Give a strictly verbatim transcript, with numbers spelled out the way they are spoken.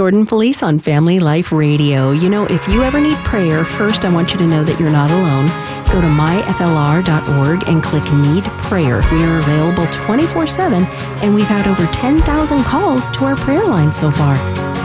Jordan Felice on Family Life Radio. You know, if you ever need prayer, first I want you to know that you're not alone. Go to my f l r dot org and click Need Prayer. We are available twenty-four seven, and we've had over ten thousand calls to our prayer line so far.